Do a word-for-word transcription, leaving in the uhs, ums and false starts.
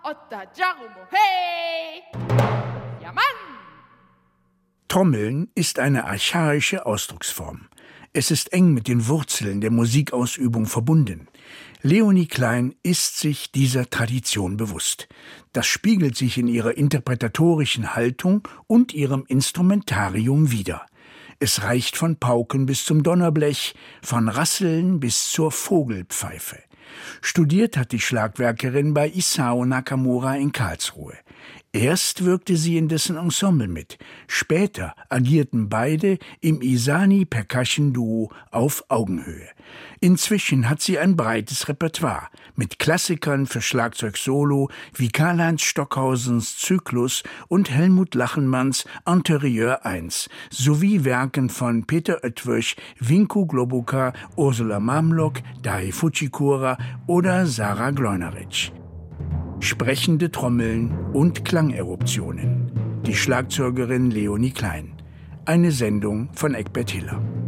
Otta Jarumo, hey! Ja, Mann! Trommeln ist eine archaische Ausdrucksform. Es ist eng mit den Wurzeln der Musikausübung verbunden. Leonie Klein ist sich dieser Tradition bewusst. Das spiegelt sich in ihrer interpretatorischen Haltung und ihrem Instrumentarium wider. Es reicht von Pauken bis zum Donnerblech, von Rasseln bis zur Vogelpfeife. Studiert hat die Schlagwerkerin bei Isao Nakamura in Karlsruhe. Erst wirkte sie in dessen Ensemble mit, später agierten beide im Isani Percussion Duo auf Augenhöhe. Inzwischen hat sie ein breites Repertoire mit Klassikern für Schlagzeug-Solo wie Karl-Heinz Stockhausens Zyklus und Helmut Lachenmanns Interieur eins sowie Werken von Peter Oetwösch, Winku Globuka, Ursula Mamlock, Dai Fujikura oder Sarah Gleunerich. Sprechende Trommeln und Klangeruptionen. Die Schlagzeugerin Leonie Klein. Eine Sendung von Egbert Hiller.